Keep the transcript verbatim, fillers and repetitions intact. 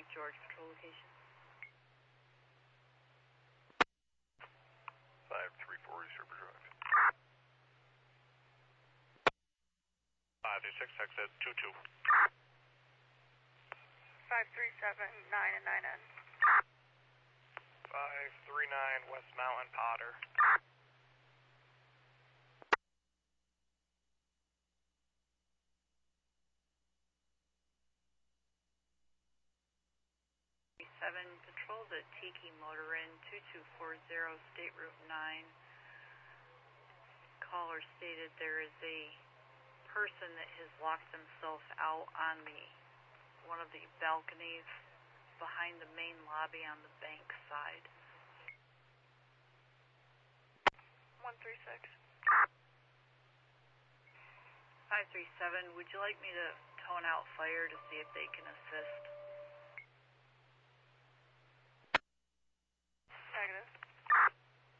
Lake George patrol location. five three four Server Drive. five two six, exit two two. five three seven, nine and nine N. five three nine West Mountain, Potter. seven patrols at Tiki Motor Inn, two two four zero, State Route nine. Caller stated there is a person that has locked himself out on the one of the balconies behind the main lobby on the bank side. one three six. five three seven, would you like me to tone out fire to see if they can assist?